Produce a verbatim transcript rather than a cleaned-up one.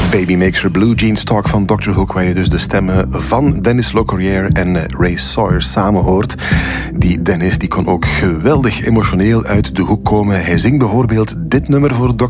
Baby Makes Her Blue Jeans Talk van doctor Hook, waar je dus de stemmen van Dennis Locorriere en Ray Sawyer samen hoort. Die Dennis die kon ook geweldig emotioneel uit de hoek komen. Hij zingt bijvoorbeeld dit nummer voor doctor